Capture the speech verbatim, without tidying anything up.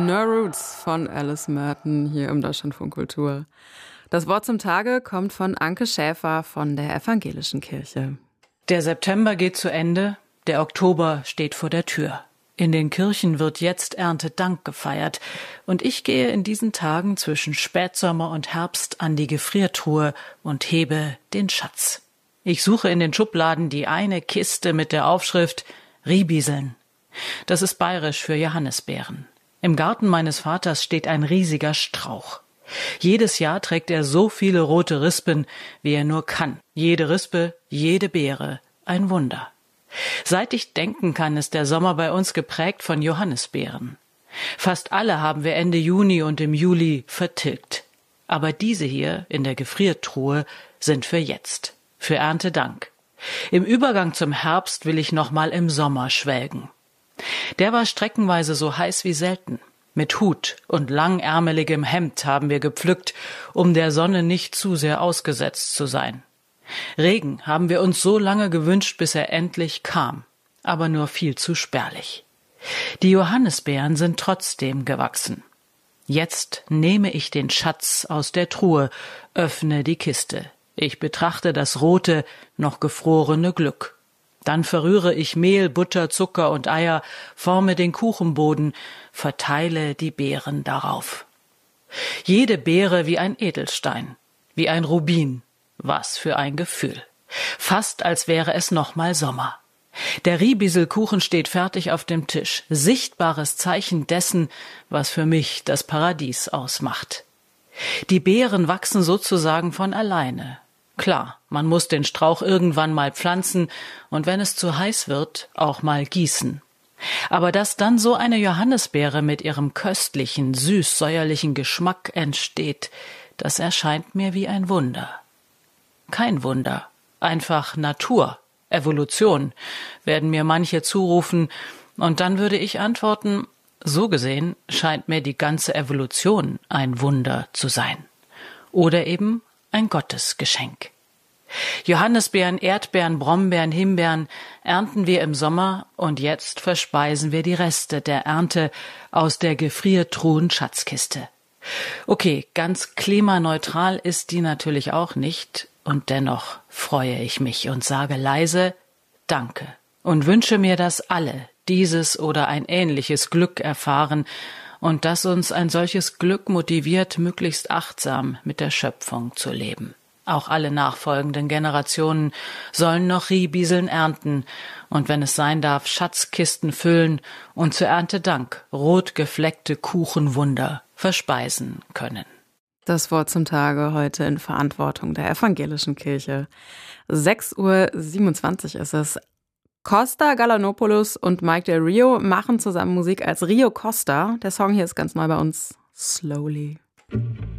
No Roots von Alice Merton hier im Deutschlandfunk Kultur. Das Wort zum Tage kommt von Anke Schäfer von der Evangelischen Kirche. Der September geht zu Ende, der Oktober steht vor der Tür. In den Kirchen wird jetzt Erntedank gefeiert und ich gehe in diesen Tagen zwischen Spätsommer und Herbst an die Gefriertruhe und hebe den Schatz. Ich suche in den Schubladen die eine Kiste mit der Aufschrift Riebiseln. Das ist bayerisch für Johannisbeeren. Im Garten meines Vaters steht ein riesiger Strauch. Jedes Jahr trägt er so viele rote Rispen, wie er nur kann. Jede Rispe, jede Beere, ein Wunder. Seit ich denken kann, ist der Sommer bei uns geprägt von Johannisbeeren. Fast alle haben wir Ende Juni und im Juli vertilgt. Aber diese hier in der Gefriertruhe sind für jetzt, für Erntedank. Im Übergang zum Herbst will ich noch mal im Sommer schwelgen. Der war streckenweise so heiß wie selten. Mit Hut und langärmeligem Hemd haben wir gepflückt, um der Sonne nicht zu sehr ausgesetzt zu sein. Regen haben wir uns so lange gewünscht, bis er endlich kam, aber nur viel zu spärlich. Die Johannisbeeren sind trotzdem gewachsen. Jetzt nehme ich den Schatz aus der Truhe, öffne die Kiste. Ich betrachte das rote, noch gefrorene Glück. Dann verrühre ich Mehl, Butter, Zucker und Eier, forme den Kuchenboden, verteile die Beeren darauf. Jede Beere wie ein Edelstein, wie ein Rubin. Was für ein Gefühl. Fast als wäre es nochmal Sommer. Der Riebieselkuchen steht fertig auf dem Tisch, sichtbares Zeichen dessen, was für mich das Paradies ausmacht. Die Beeren wachsen sozusagen von alleine. Klar, man muss den Strauch irgendwann mal pflanzen und wenn es zu heiß wird, auch mal gießen. Aber dass dann so eine Johannisbeere mit ihrem köstlichen, süß-säuerlichen Geschmack entsteht, das erscheint mir wie ein Wunder. Kein Wunder, einfach Natur, Evolution, werden mir manche zurufen, und dann würde ich antworten, so gesehen scheint mir die ganze Evolution ein Wunder zu sein. Oder eben ein Gottesgeschenk. Johannisbeeren, Erdbeeren, Brombeeren, Himbeeren ernten wir im Sommer und jetzt verspeisen wir die Reste der Ernte aus der Gefriertruhen-Schatzkiste. Okay, ganz klimaneutral ist die natürlich auch nicht und dennoch freue ich mich und sage leise Danke und wünsche mir, dass alle dieses oder ein ähnliches Glück erfahren und dass uns ein solches Glück motiviert, möglichst achtsam mit der Schöpfung zu leben. Auch alle nachfolgenden Generationen sollen noch Riebieseln ernten und, wenn es sein darf, Schatzkisten füllen und zur Erntedank rot gefleckte Kuchenwunder verspeisen können. Das Wort zum Tage heute in Verantwortung der Evangelischen Kirche. sechs Uhr siebenundzwanzig ist es. Costa Galanopoulos und Mike Del Rio machen zusammen Musik als Rio Costa. Der Song hier ist ganz neu bei uns. Slowly.